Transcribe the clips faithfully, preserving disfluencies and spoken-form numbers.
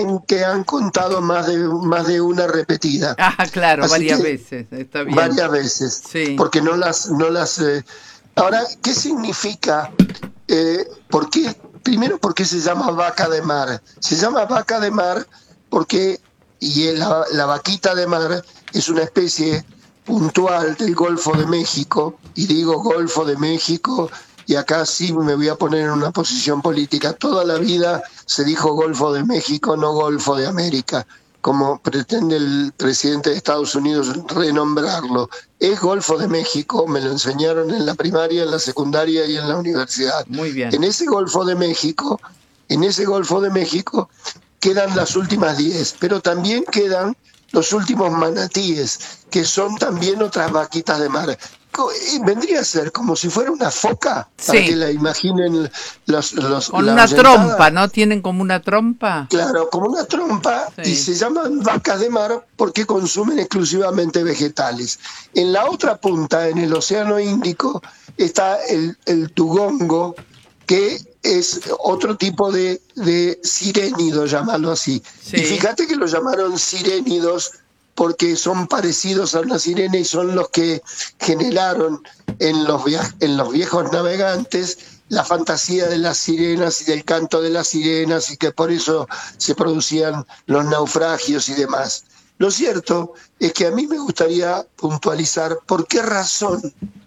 en que han contado más de más de una repetida. Ah, claro, Así varias que, veces, está bien. Varias veces, sí. porque no las... No las eh... Ahora, ¿qué significa? Eh, ¿Por qué? Primero, ¿por qué se llama vaca de mar? Se llama vaca de mar porque, y la, la vaquita de mar es una especie puntual del Golfo de México, y digo Golfo de México, y acá sí me voy a poner en una posición política. Toda la vida se dijo Golfo de México, no Golfo de América, como pretende el presidente de Estados Unidos renombrarlo. Es Golfo de México, me lo enseñaron en la primaria, en la secundaria y en la universidad. Muy bien. En ese Golfo de México, en ese Golfo de México quedan las últimas diez, pero también quedan los últimos manatíes, que son también otras vaquitas de mar. Vendría a ser como si fuera una foca, sí. para que la imaginen los... los Con la una ahuyentada. trompa, ¿no? ¿Tienen como una trompa? Claro, como una trompa, sí. Y se llaman vacas de mar porque consumen exclusivamente vegetales. En la otra punta, en el Océano Índico, está el, el tugongo, que es otro tipo de, de sirénido, llamarlo así. Sí. Y fíjate que lo llamaron sirénidos porque son parecidos a una sirena y son los que generaron en los, via- en los viejos navegantes la fantasía de las sirenas y del canto de las sirenas, y que por eso se producían los naufragios y demás. Lo cierto es que a mí me gustaría puntualizar por qué razón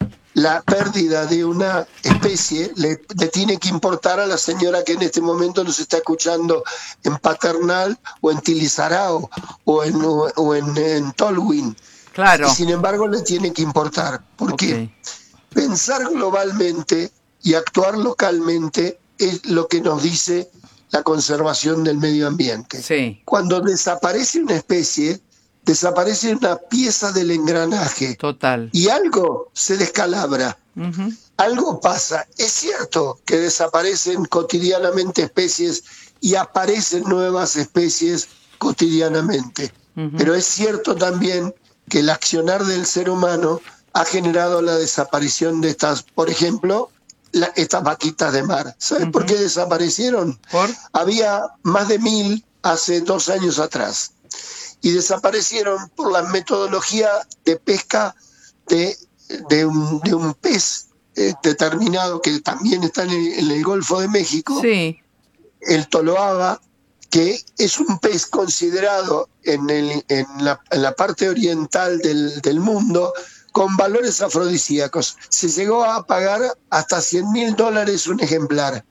la pérdida de una especie le, le tiene que importar a la señora que en este momento nos está escuchando en Paternal o en Tilizarao o en, o en, en Tolwyn. Claro. Y sin embargo le tiene que importar. Porque okay. Pensar globalmente y actuar localmente es lo que nos dice la conservación del medio ambiente. Sí. Cuando desaparece una especie, desaparece una pieza del engranaje. Total. Y algo se descalabra. Uh-huh. Algo pasa. Es cierto que desaparecen cotidianamente especies y aparecen nuevas especies cotidianamente. Uh-huh. Pero es cierto también que el accionar del ser humano ha generado la desaparición de estas, por ejemplo, la, estas vaquitas de mar. ¿Sabes uh-huh. por qué desaparecieron? ¿Por? Había más de mil hace dos años atrás. Y desaparecieron por la metodología de pesca de, de, un, de un pez eh, determinado que también está en el, en el Golfo de México, sí. el toloaba, que es un pez considerado en, el, en, la, en la parte oriental del, del mundo con valores afrodisíacos. Se llegó a pagar hasta cien mil dólares un ejemplar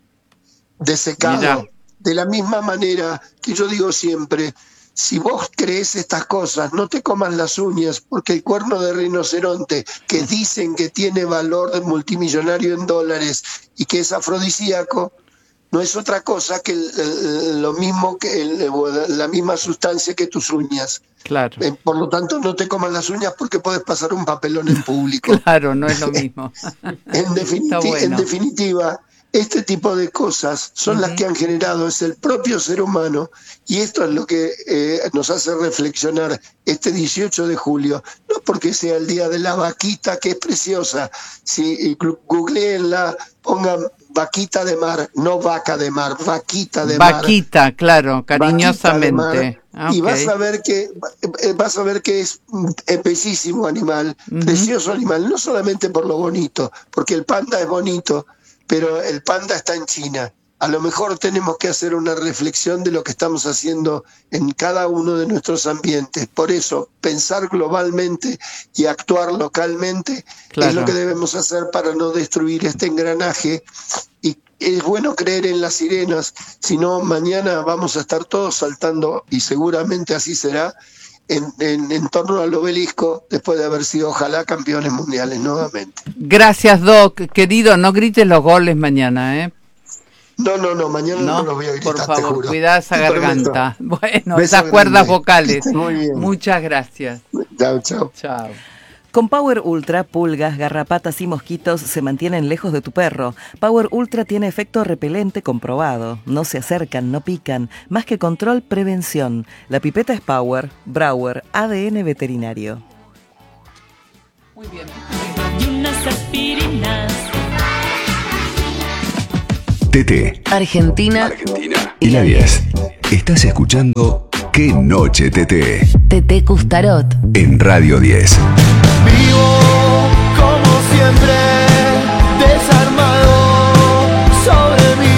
de secado. Mirá. De la misma manera que yo digo siempre, si vos crees estas cosas, no te comas las uñas, porque el cuerno de rinoceronte, que dicen que tiene valor multimillonario en dólares y que es afrodisíaco, no es otra cosa que el, el, lo mismo que el, la misma sustancia que tus uñas. Claro. Eh, por lo tanto, no te comas las uñas porque puedes pasar un papelón en público. Claro, no es lo mismo. en, definiti- bueno. en definitiva, este tipo de cosas son uh-huh. las que han generado, es el propio ser humano, y esto es lo que eh, nos hace reflexionar este dieciocho de julio, no porque sea el día de la vaquita, que es preciosa, si googleenla, pongan vaquita de mar, no vaca de mar, vaquita de vaquita, mar. Vaquita, claro, cariñosamente. Okay. Y vas a ver que vas a ver que es un bellísimo animal, uh-huh. precioso animal, no solamente por lo bonito, porque el panda es bonito, pero el panda está en China. A lo mejor tenemos que hacer una reflexión de lo que estamos haciendo en cada uno de nuestros ambientes. Por eso, pensar globalmente y actuar localmente claro. es lo que debemos hacer para no destruir este engranaje. Y es bueno creer en las sirenas, si no, mañana vamos a estar todos saltando, y seguramente así será, En, en, en torno al obelisco, después de haber sido ojalá campeones mundiales nuevamente. Gracias, Doc. Querido, no grites los goles mañana, ¿eh? No, no, no, mañana no, no los voy a gritar, por favor, te juro. Cuidá esa garganta. Bueno, Beso esas grande. Cuerdas vocales. Muy bien. Muchas gracias. Chao, chao. Chao. Con Power Ultra, pulgas, garrapatas y mosquitos se mantienen lejos de tu perro. Power Ultra tiene efecto repelente comprobado. No se acercan, no pican. Más que control, prevención. La pipeta es Power, Brauer, A D N veterinario. Muy bien. Y unas aspirinas. T T. Argentina. Argentina. Y la diez. Estás escuchando Qué Noche T T. T T Custarot. En Radio diez. Vivo como siempre, desarmado sobre mí.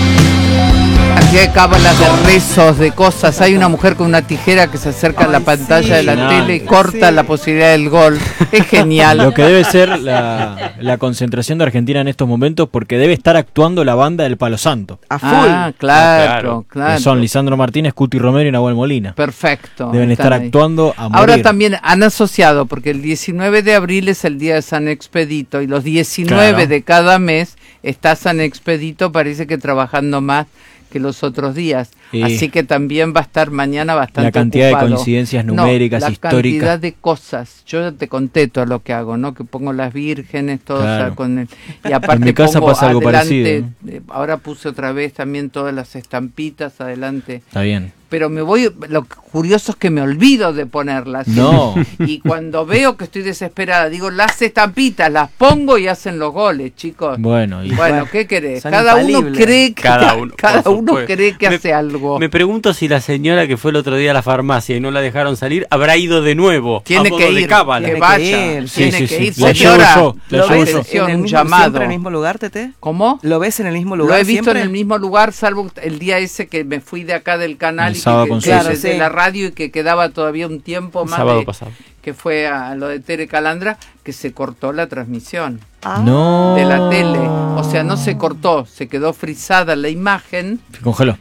Aquí hay cábalas de rezos, de cosas. Hay una mujer con una tijera que se acerca Ay, a la pantalla sí, de la genial. tele y corta sí. la posibilidad del gol. Es genial. Lo que debe ser la, la concentración de Argentina en estos momentos, porque debe estar actuando la banda del Palo Santo. A full. Ah, claro, ah, claro. claro. Que son Lisandro Martínez, Cuti Romero y Nahuel Molina. Perfecto. Deben estar ahí. actuando a morir. Ahora también han asociado, porque el diecinueve de abril es el día de San Expedito y los diecinueve claro. de cada mes está San Expedito, parece que trabajando más que los otros días, eh, así que también va a estar mañana bastante la cantidad ocupado. de coincidencias numéricas, no, la históricas, la cantidad de cosas. Yo ya te conté todo lo que hago, ¿no? Que pongo las vírgenes, todo, claro. o sea, con el, y aparte en mi casa pongo pasa algo adelante, parecido. Ahora puse otra vez también todas las estampitas adelante. Está bien. Pero me voy, lo curioso es que me olvido de ponerlas. No. Y cuando veo que estoy desesperada, digo, las estampitas, las pongo y hacen los goles, chicos. Bueno, y bueno, ¿qué querés? Cada uno cree que, cada uno, cada uno cree que me, hace algo. Me pregunto si la señora que fue el otro día a la farmacia y no la dejaron salir, habrá ido de nuevo. Tiene que ir, cábala. que vaya, sí, tiene sí, que sí, ir. sí. La Señora, llevo yo, la ¿lo llevo ves yo. en el un mismo, llamado. siempre en el mismo lugar, Tete? ¿Cómo? ¿Lo ves en el mismo lugar Lo he visto siempre? en el mismo lugar, salvo el día ese que me fui de acá del canal el y sábado que, con que claro, desde sí. la radio y que quedaba todavía un tiempo más sábado de, pasado. que fue a lo de Tere Calandra, que se cortó la transmisión Ah. No. de la tele. O sea, no se cortó, se quedó frisada la imagen. Se congeló.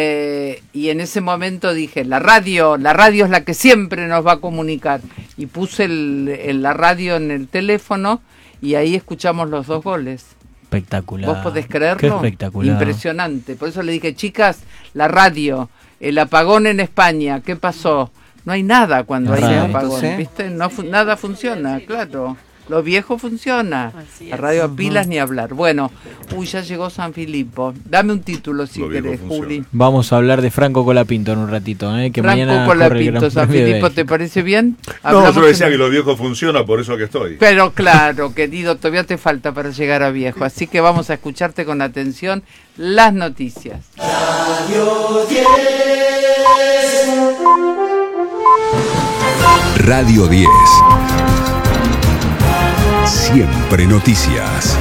Eh, y en ese momento dije, la radio, la radio es la que siempre nos va a comunicar. Y puse el, el, la radio en el teléfono y ahí escuchamos los dos goles. Espectacular. ¿Vos podés creerlo? Qué espectacular. Impresionante. Por eso le dije, chicas, la radio, el apagón en España, ¿qué pasó? No hay nada cuando hay radio, un apagón, ¿sí? ¿viste? No, fu- nada funciona, claro. Lo viejo funciona. La radio a pilas ni hablar. Bueno, uy, ya llegó San Filipo. Dame un título si querés, Juli. Vamos a hablar de Franco Colapinto en un ratito, ¿eh? Que Franco mañana Colapinto, San Filipo, ¿te parece bien? No, yo decía que lo viejo funciona, por eso que estoy. Pero claro, querido, todavía te falta para llegar a viejo. Así que vamos a escucharte con atención las noticias. Radio diez. Radio diez. Siempre noticias.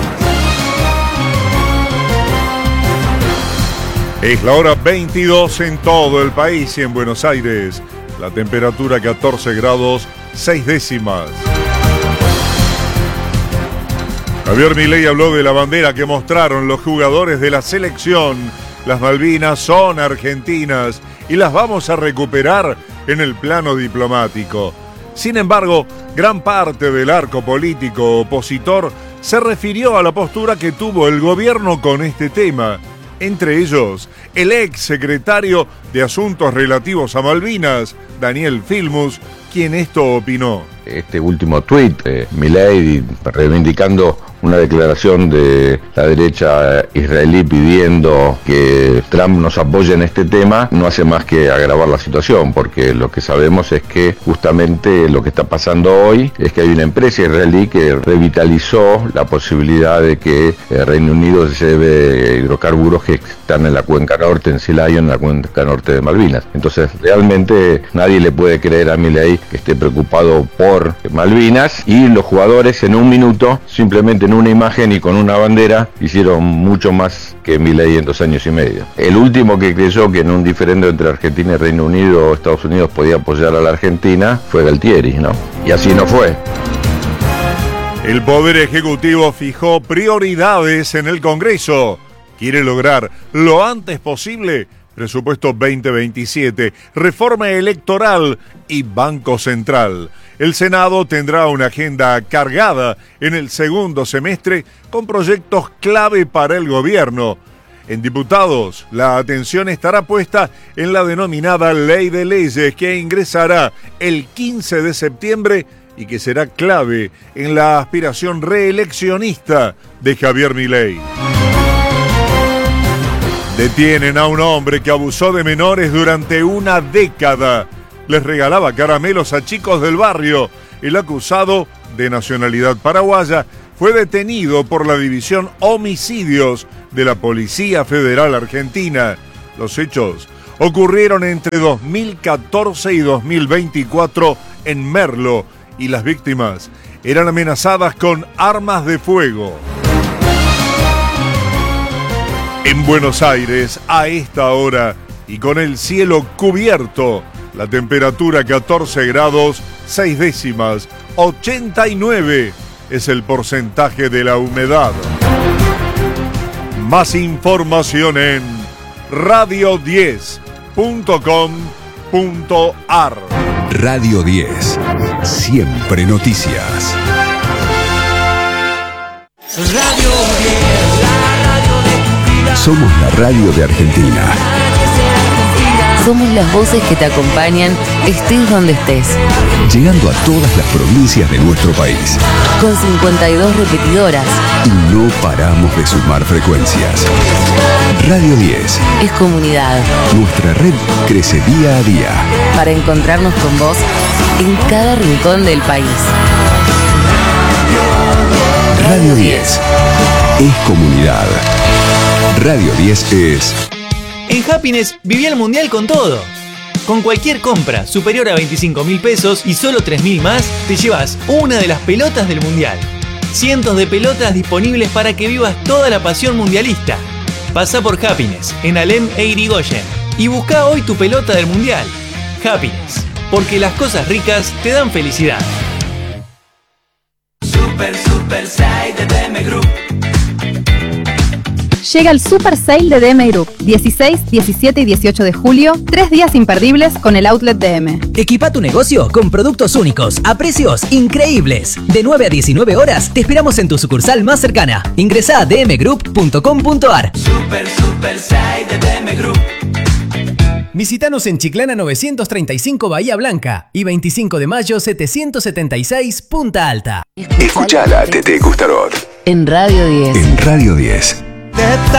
Es la hora veintidós en todo el país y en Buenos Aires. La temperatura catorce grados, seis décimas. Javier Milei habló de la bandera que mostraron los jugadores de la selección. Las Malvinas son argentinas y las vamos a recuperar en el plano diplomático. Sin embargo, gran parte del arco político opositor se refirió a la postura que tuvo el gobierno con este tema. Entre ellos, el ex secretario de Asuntos Relativos a Malvinas, Daniel Filmus, quien esto opinó. Este último tuit, eh, Milei reivindicando una declaración de la derecha israelí pidiendo que Trump nos apoye en este tema, no hace más que agravar la situación, porque lo que sabemos es que justamente lo que está pasando hoy es que hay una empresa israelí que revitalizó la posibilidad de que el Reino Unido se lleve hidrocarburos que están en la cuenca norte, en Sea Lion, en la cuenca norte de Malvinas. Entonces, realmente nadie le puede creer a Milei que esté preocupado por Malvinas, y los jugadores en un minuto, simplemente en una imagen y con una bandera, hicieron mucho más que Milei en dos años y medio. El último que creyó que en un diferendo entre Argentina y Reino Unido o Estados Unidos podía apoyar a la Argentina fue Galtieri, ¿no? Y así no fue. El Poder Ejecutivo fijó prioridades en el Congreso. Quiere lograr lo antes posible presupuesto veinte veintisiete, reforma electoral y Banco Central. El Senado tendrá una agenda cargada en el segundo semestre con proyectos clave para el gobierno. En diputados, la atención estará puesta en la denominada Ley de Leyes, que ingresará el quince de septiembre y que será clave en la aspiración reeleccionista de Javier Milei. Detienen a un hombre que abusó de menores durante una década. Les regalaba caramelos a chicos del barrio. El acusado, de nacionalidad paraguaya, fue detenido por la División Homicidios de la Policía Federal Argentina. Los hechos ocurrieron entre dos mil catorce y dos mil veinticuatro en Merlo y las víctimas eran amenazadas con armas de fuego. En Buenos Aires, a esta hora y con el cielo cubierto, la temperatura catorce grados, seis décimas, ochenta y nueve es el porcentaje de la humedad. Más información en radio diez punto com punto ar. Radio diez, siempre noticias. Radio diez, la radio de tu vida. Somos la radio de Argentina. Somos las voces que te acompañan, estés donde estés. Llegando a todas las provincias de nuestro país. Con cincuenta y dos repetidoras. Y no paramos de sumar frecuencias. Radio diez. Es comunidad. Nuestra red crece día a día. Para encontrarnos con vos en cada rincón del país. Radio diez. Es comunidad. Radio diez es... En Happiness viví el mundial con todo. Con cualquier compra superior a veinticinco mil pesos y solo tres mil más, te llevas una de las pelotas del mundial. Cientos de pelotas disponibles para que vivas toda la pasión mundialista. Pasa por Happiness en Alem e Irigoyen y busca hoy tu pelota del mundial. Happiness, porque las cosas ricas te dan felicidad. Super, super side de D M Group. Llega el Super Sale de D M Group, dieciséis, diecisiete y dieciocho de julio, tres días imperdibles con el Outlet D M. Equipa tu negocio con productos únicos, a precios increíbles. De nueve a diecinueve horas, te esperamos en tu sucursal más cercana. Ingresá a d m group punto com punto ar. Super, super side de D M Group. Visítanos en Chiclana novecientos treinta y cinco Bahía Blanca y veinticinco de mayo setecientos setenta y seis Punta Alta. Escuchala, Tete Custarot. En Radio diez. En Radio diez. Te